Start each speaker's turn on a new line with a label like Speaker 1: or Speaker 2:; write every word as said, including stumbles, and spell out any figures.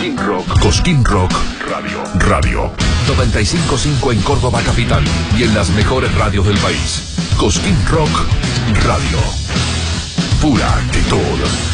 Speaker 1: Cosquín Rock. Cosquín Rock Radio. Radio. noventa y cinco punto cinco en Córdoba capital y en las mejores radios del país. Cosquín Rock Radio. Pura actitud.